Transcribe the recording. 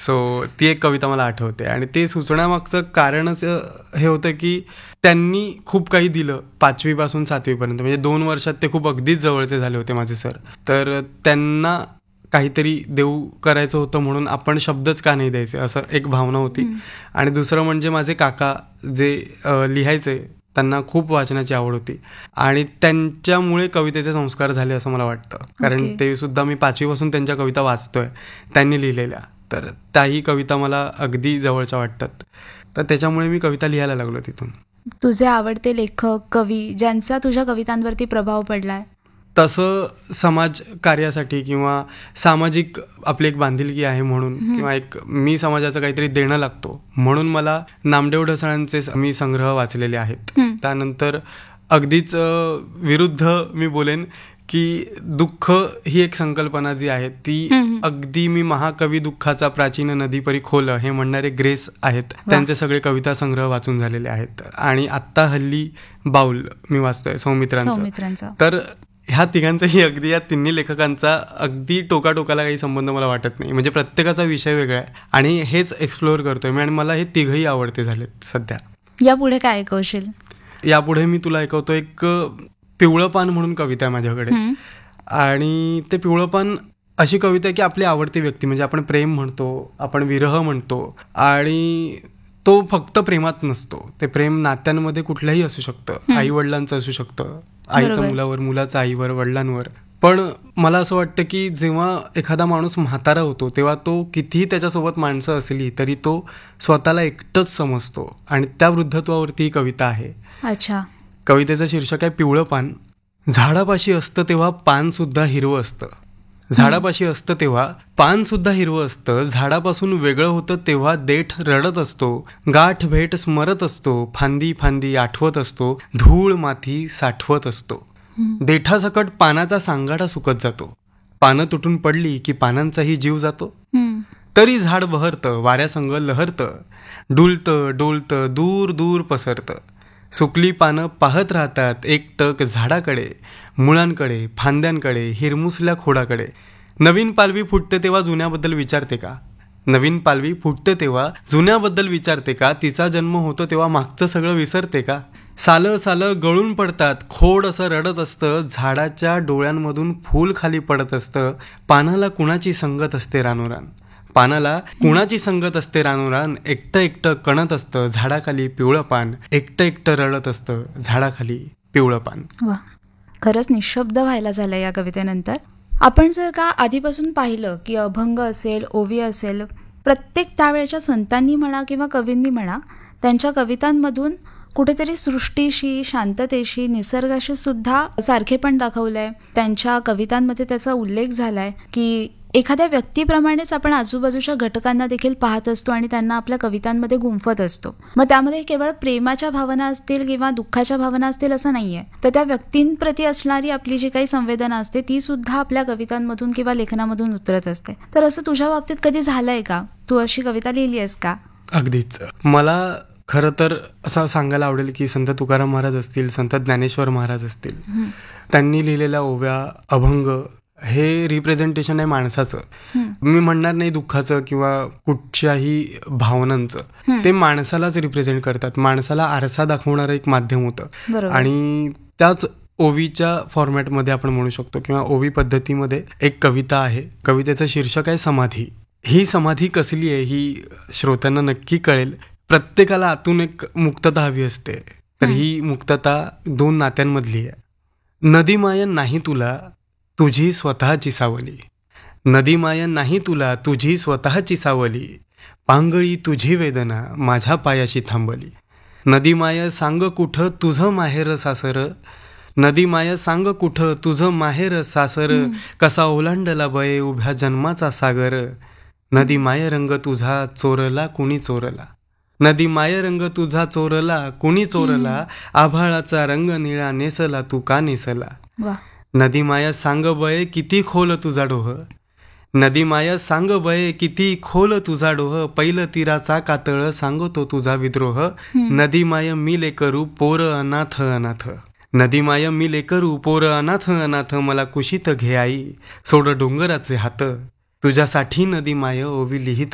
So ती एक कविता मला आठवते. आणि ते सुचण्यामागचं कारणच हे होतं की त्यांनी खूप काही दिलं 5वी पासून 7वी पर्यंत, म्हणजे 2 वर्षात ते खूप अगदीच जवळचे झाले होते माझे सर. तर त्यांना काहीतरी देऊ करायचं होतं म्हणून आपण शब्दच का नाही द्यायचे, असं एक भावना होती. आणि दुसरं म्हणजे माझे काका जे लिहायचे, त्यांना खूप वाचनाची आवड होती आणि त्यांच्यामुळे कवितेचे संस्कार झाले असं मला वाटतं. कारण ते सुद्धा मी 5वी पासून त्यांच्या कविता वाचतोय त्यांनी लिहिलेल्या, तर त्याही कविता मला अगदी जवळच्या वाटतात. तर त्याच्यामुळे मी कविता लिहायला लागलो तिथून. तुझे आवडते लेखक, कवी ज्यांचा तुझ्या कवितांवरती प्रभाव पडलाय? तसं समाज कार्यासाठी किंवा सामाजिक आपली एक बांधिलकी आहे म्हणून, किंवा एक मी समाजाचं काहीतरी देणं लागतो म्हणून मला नामदेव ढसाळांचे मी संग्रह वाचलेले आहेत. त्यानंतर अगदीच विरुद्ध मी बोलेन की दुःख ही एक संकल्पना जी आहे ती अगदी मी महाकवी दुःखाचा प्राचीन नदी परी खोल हे म्हणणारे ग्रेस आहेत, त्यांचे सगळे कविता संग्रह वाचून झालेले आहेत. आणि आत्ता हल्ली बाऊल मी वाचतोय सौमित्रांचा. तर ह्या तिघांचाही अगदी, या तिन्ही लेखकांचा अगदी टोकाटोकाला काही संबंध मला वाटत नाही. म्हणजे प्रत्येकाचा विषय वेगळा आहे आणि हेच एक्सप्लोअर करतोय मी. आणि मला हे तिघही आवडते झालेत सध्या. यापुढे काय ऐकवशील? यापुढे मी तुला ऐकवतो एक पिवळं पान म्हणून कविता आहे माझ्याकडे. आणि ते पिवळं पान अशी कविता आहे की आपली आवडती व्यक्ती, म्हणजे आपण प्रेम म्हणतो, आपण विरह म्हणतो, आणि तो फक्त प्रेमात नसतो. ते प्रेम नात्यांमध्ये कुठल्याही असू शकतं, आई वडिलांचं असू शकतं, आईचं मुलावर, मुलाचं आईवर, वडिलांवर. पण मला असं वाटतं की जेव्हा एखादा माणूस म्हातारा होतो तेव्हा तो कितीही त्याच्यासोबत माणसं असली तरी तो स्वतःला एकटंच समजतो, आणि त्या वृद्धत्वावरती ही कविता आहे. अच्छा. कवितेचं शीर्षक आहे पिवळं पान. झाडापाशी असतं तेव्हा पान सुद्धा हिरवं असतं, झाडापाशी असतं तेव्हा पान सुद्धा हिरवं असतं, झाडापासून वेगळं होतं तेव्हा देठ रडत असतो, गाठ भेट स्मरत असतो, फांदी फांदी आठवत असतो, धूळ माती साठवत असतो. देठासकट पानाचा सांगाडा सुकत जातो, पानं तुटून पडली की पानांचाही जीव जातो. तरी झाड बहरतं, वाऱ्यासंग लहरतं, डुलतं डोलतं दूर दूर पसरतं. सुकली पानं पाहत राहतात एकटक झाडाकडे, मुळांकडे, फांद्यांकडे, हिरमुसल्या खोडाकडे. नवीन पालवी फुटते तेव्हा जुन्याबद्दल विचारते का, नवीन पालवी फुटते तेव्हा जुन्याबद्दल विचारते का, तिचा जन्म होतो तेव्हा मागचं सगळं विसरते का. सालं सालं गळून पडतात, खोड असं रडत असतं, झाडाच्या डोळ्यांमधून फूल खाली पडत असतं, पानाला कुणाची संगत असते रानोरान, पानाला कुणाची संगत असते रानोरान, एकटं एकटं कणत असतं झाडाखाली पिवळं पान, एकटं एकटं रडत असतं झाडाखाली पिवळं पान. वा, खरंच निशब्द व्हायला झालं या कवितेनंतर. आपण जर का आधीपासून पाहिलं की अभंग असेल, ओवी असेल, प्रत्येक त्यावेळेच्या संतांनी म्हणा किंवा कवींनी म्हणा, त्यांच्या कवितांमधून कुठेतरी सृष्टीशी, शांततेशी, निसर्गाशी सुद्धा सारखेपण दाखवलंय. त्यांच्या कवितांमध्ये त्याचा उल्लेख झालाय की एखाद्या व्यक्तीप्रमाणेच आपण आजूबाजूच्या घटकांना देखील पाहत असतो आणि त्यांना आपल्या कवितांमध्ये गुंफत असतो. मग त्यामध्ये केवळ प्रेमाच्या भावना असतील किंवा दुःखाच्या भावना असतील असं नाहीये, तर त्या व्यक्तींप्रती असणारी आपली जी काही संवेदना असते ती सुद्धा आपल्या कवितांमधून किंवा लेखनामधून उतरत असते. तर असं तुझ्या बाबतीत कधी झालंय का? तू अशी कविता लिहिली आहेस का? अगदीच. मला खरं तर असं सांगायला आवडेल की संत तुकाराम महाराज असतील, संत ज्ञानेश्वर महाराज असतील, त्यांनी लिहिलेल्या ओव्या, अभंग हे रिप्रेझेंटेशन आहे माणसाचं. मी म्हणणार नाही दुःखाचं किंवा कुठच्याही भावनांचं, ते माणसालाच रिप्रेझेंट करतात. माणसाला आरसा दाखवणारं एक माध्यम होतं. आणि त्याच ओवीच्या फॉर्मॅटमध्ये आपण म्हणू शकतो किंवा ओवी पद्धतीमध्ये एक कविता आहे. कवितेचं शीर्षक आहे समाधी. ही समाधी कसली आहे ही श्रोत्यांना नक्की कळेल. प्रत्येकाला आतून एक मुक्तता हवी असते, तर ही मुक्तता 2 नात्यांमधली आहे. नदीमायन नाही तुला तुझी स्वतःची सावली, नदीमायन नाही तुला तुझी स्वतःची सावली, पांगळी तुझी वेदना माझ्या पायाशी थांबली. नदीमाय सांग कुठं तुझं माहेर सासर, नदीमाय सांग कुठं तुझं माहेर सासर, कसा ओलांडला बये उभ्या जन्माचा सागर. नदीमाय रंग तुझा चोरला कुणी चोरला, नदीमाय रंग तुझा चोरला कुणी चोरला, आभाळाचा रंग निळा नेसला तू का नेसला. नदीमाया सांग बये किती खोल तुझा डोह, नदीमाया सांग बये किती खोल तुझा डोह, पहिलं तीराचा कातळ सांगतो तुझा विद्रोह. नदीमाय मी लेकरू पोर अनाथ अनाथ, नदीमाय मी लेकरू पोर अनाथ अनाथ, मला कुशीत घे आई सोड डोंगराचे हात, तुझ्यासाठी नदीमाय ओवी लिहितो